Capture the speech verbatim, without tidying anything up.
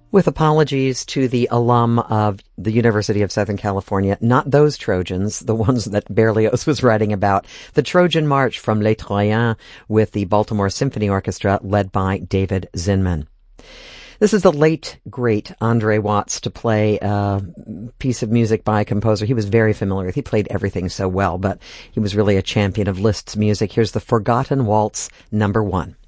With apologies to the alum of the University of Southern California, not those Trojans, the ones that Berlioz was writing about, the Trojan March from Les Troyens with the Baltimore Symphony Orchestra led by David Zinman. This is the late, great Andre Watts to play a piece of music by a composer he was very familiar with. He played everything so well, but he was really a champion of Liszt's music. Here's the Forgotten Waltz, number one.